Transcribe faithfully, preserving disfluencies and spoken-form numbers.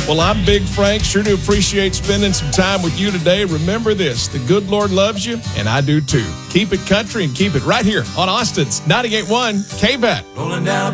Well, I'm Big Frank. Sure do appreciate spending some time with you today. Remember this, the good Lord loves you, and I do too. Keep it country and keep it right here on Austin's ninety-eight point one K B E T. Rolling down